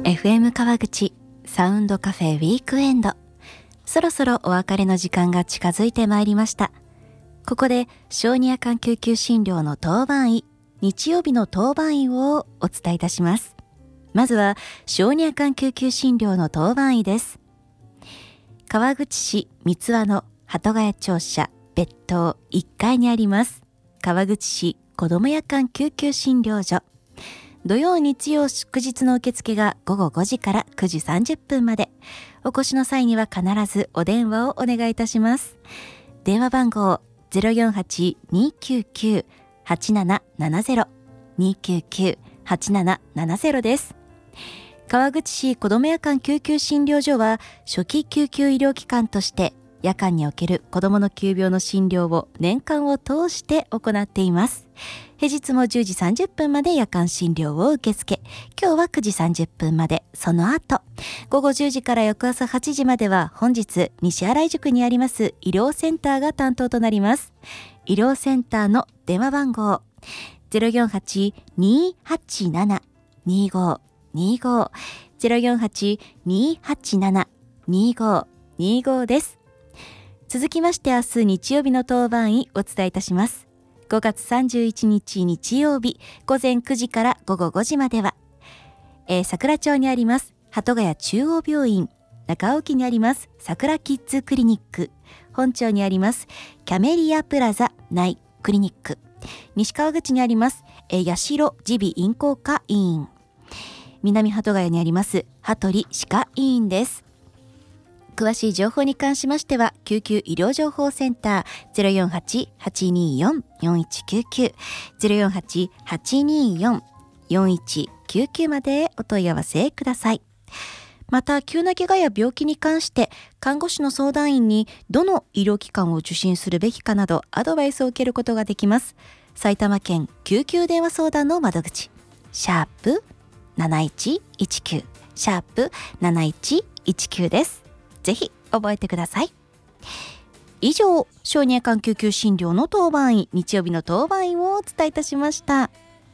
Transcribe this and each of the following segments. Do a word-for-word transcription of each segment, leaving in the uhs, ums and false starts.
エフエム 川口サウンドカフェウィークエンド、そろそろお別れの時間が近づいてまいりました。ここで小児夜間救急診療の当番医、日曜日の当番医をお伝えいたします。まずは小児夜間救急診療の当番医です。川口市三和の鳩ヶ谷庁舎別棟いっかいにあります川口市子ども夜間救急診療所。土曜日曜祝日の受付がごごごじからくじさんじゅっぷんまで。お越しの際には必ずお電話をお願いいたします。電話番号 ゼロよんはち にーきゅうきゅう はちななななゼロ にーきゅうきゅう はちななななゼロ です。川口市子ども夜間救急診療所は初期救急医療機関として夜間における子どもの急病の診療を年間を通して行っています。平日もじゅうじさんじゅっぷんまで夜間診療を受け付け、今日はくじさんじゅっぷんまで、その後ごごじゅうじから翌朝はちじまでは本日西新井宿にあります医療センターが担当となります。医療センターの電話番号 ゼロよんはち にーはちなな にーごーにーごー ゼロよんはち にーはちなな にーごーにーごー です。続きまして明日日曜日の当番医お伝えいたします。ごがつさんじゅういちにち日曜日午前くじからごごごじまでは、えー、桜町にあります鳩ヶ谷中央病院、中尾木にあります桜キッズクリニック、本町にありますキャメリアプラザ内クリニック、西川口にありますえー、八代耳鼻咽喉科医院、南鳩ヶ谷にあります羽鳥歯科医院です。詳しい情報に関しましては救急医療情報センター ゼロよんはち はちにーよん よんいちきゅうきゅう ゼロよんはち はちにーよん よんいちきゅうきゅうまでお問い合わせください。また急な怪我や病気に関して看護師の相談員にどの医療機関を受診するべきかなどアドバイスを受けることができます。埼玉県救急電話相談の窓口シャープなないちいちきゅうシャープなないちいちきゅうです。ぜひ覚えてください。以上、小児夜間救急診療の当番医、日曜日の当番医をお伝えいたしました。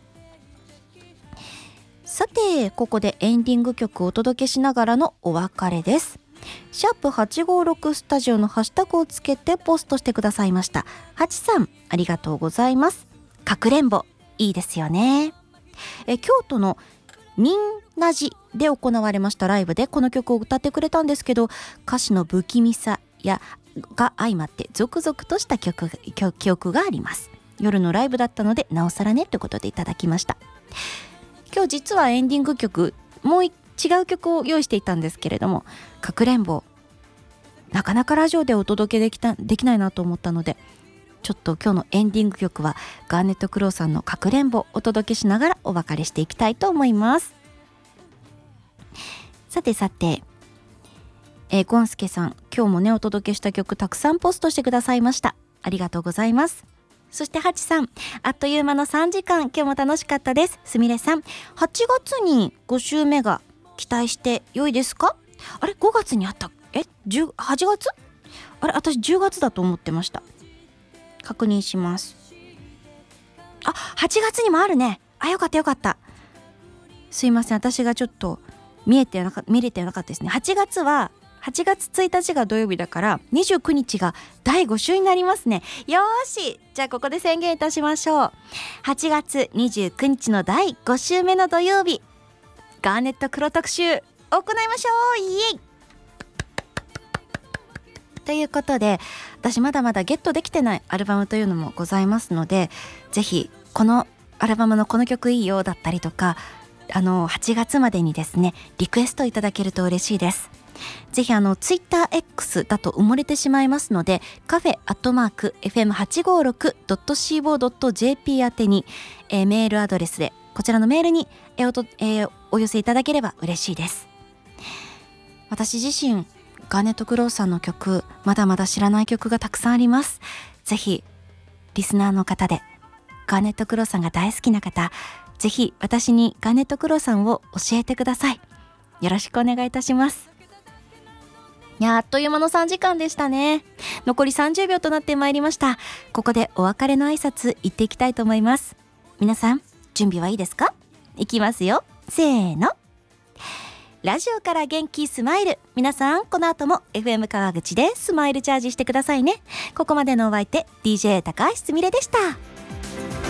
さて、ここでエンディング曲をお届けしながらのお別れです。シャープはちごろくスタジオのハッシュタグをつけてポストしてくださいましたハチさん、ありがとうございます。かくれんぼいいですよね。え京都のニンナジで行われましたライブでこの曲を歌ってくれたんですけど、歌詞の不気味さやが相まってゾクゾクとした曲記憶があります。夜のライブだったのでなおさらねということでいただきました。今日実はエンディング曲もう違う曲を用意していたんですけれども、かくれんぼなかなかラジオでお届けできたできないなと思ったので、ちょっと今日のエンディング曲はガーネットクロウさんのかくれんぼをお届けしながらお別れしていきたいと思います。さてさて、えー、ゴンスケさん、今日もねお届けした曲たくさんポストしてくださいました。ありがとうございます。そしてハチさん、あっという間のさんじかん、今日も楽しかったです。すみれさん、はちがつにご週目が期待して良いですか？あれごがつにあったえはちがつあれ私じゅうがつだと思ってました。確認します。あ、はちがつにもあるね。あ、よかったよかった。すいません、私がちょっと見えてなか見れてなかったですね。はちがつははちがつついたちが土曜日だからにじゅうくにちがだいご週になりますね。よーし、じゃあここで宣言いたしましょう。はちがつにじゅうくにちのだいご週目の土曜日、ガーネット黒特集行いましょう。イエイということで、私まだまだゲットできてないアルバムというのもございますので、ぜひこのアルバムのこの曲いいよだったりとか、あのはちがつまでにですねリクエストいただけると嬉しいです。ぜひあのツイッター X だと埋もれてしまいますので、カフェアットマーク エフエムはちごろくドットシーオードットジェーピー 宛てに、えー、メールアドレスでこちらのメールに、えーおとえー、お寄せいただければ嬉しいです。私自身ガーネットクロウさんの曲、まだまだ知らない曲がたくさんあります。ぜひリスナーの方でガーネットクロウさんが大好きな方、ぜひ私にガーネットクロウさんを教えてください。よろしくお願いいたします。いや、あっという間のさんじかんでしたね。残りさんじゅうびょうとなってまいりました。ここでお別れの挨拶言っていきたいと思います。皆さん準備はいいですか？いきますよ。せーの。 ラジオから元気スマイル。皆さんこの後も エフエム 川口でスマイルチャージしてくださいね。ここまでのお相手 ディージェー 高橋すみれでした。